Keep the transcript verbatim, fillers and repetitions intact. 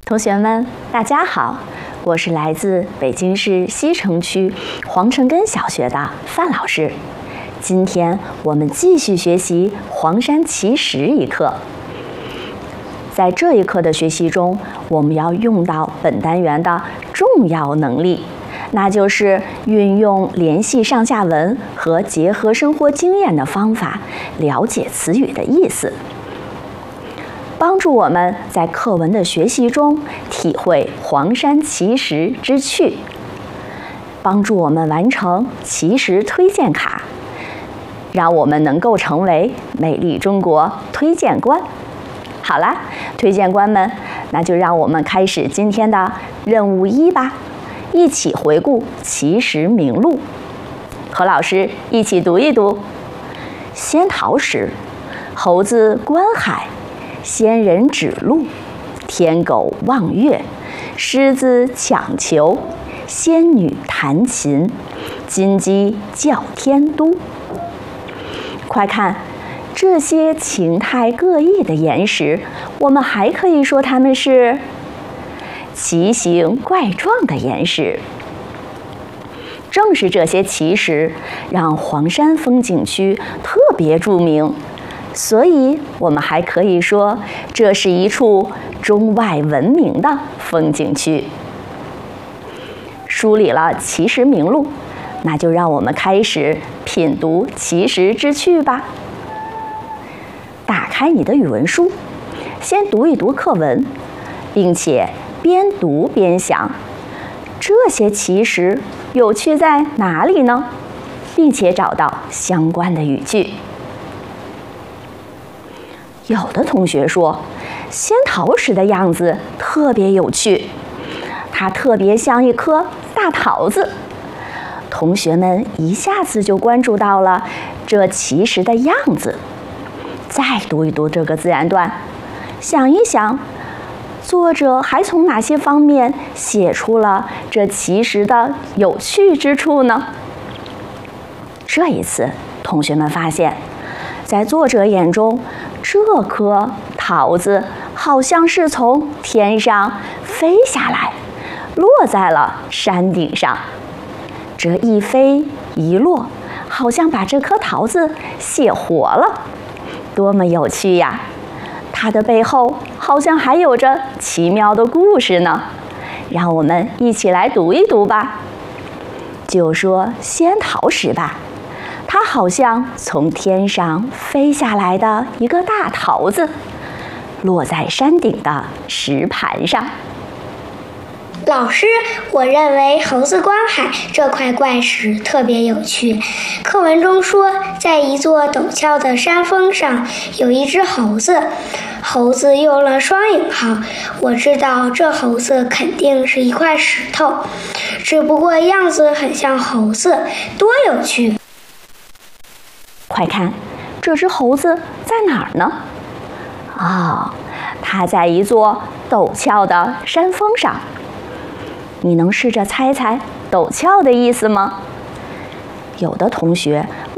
同学们，大家好，我是来自北京市西城区黄城根小学的范老师。今天我们继续学习黄山奇石一课。在这一课的学习中，我们要用到本单元的重要能力，那就是运用联系上下文和结合生活经验的方法，了解词语的意思，帮助我们在课文的学习中体会黄山奇石之趣，帮助我们完成奇石推荐卡，让我们能够成为美丽中国推荐官。好啦，推荐官们，那就让我们开始今天的任务一吧，一起回顾奇石名录，和老师一起读一读。仙桃石，猴子观海，仙人指路，天狗望月，狮子抢球，仙女弹琴，金鸡叫天都。快看，这些形态各异的岩石，我们还可以说它们是奇形怪状的岩石。正是这些奇石，让黄山风景区特别著名，所以我们还可以说，这是一处中外闻名的风景区。梳理了奇石名录，那就让我们开始品读奇石之趣吧。打开你的语文书，先读一读课文，并且边读边想，这些奇石有趣在哪里呢？并且找到相关的语句。有的同学说，仙桃石的样子特别有趣，它特别像一颗大桃子。同学们一下子就关注到了这奇石的样子。再读一读这个自然段，想一想，作者还从哪些方面写出了这奇石的有趣之处呢？这一次，同学们发现，在作者眼中，这颗桃子好像是从天上飞下来，落在了山顶上。这一飞一落，好像把这颗桃子写活了，多么有趣呀！它的背后好像还有着奇妙的故事呢。让我们一起来读一读吧。就说仙桃石吧，它好像从天上飞下来的一个大桃子，落在山顶的石盘上。 老师，我认为猴子观海这块怪石特别有趣。课文中说，在一座陡峭的山峰上有一只猴子，猴子用了双引号，我知道这猴子肯定是一块石头，只不过样子很像猴子，多有趣！ 快看，这只猴子在哪儿呢？哦，它在一座陡峭的山峰上。你能试着猜猜陡峭的意思吗？有的同学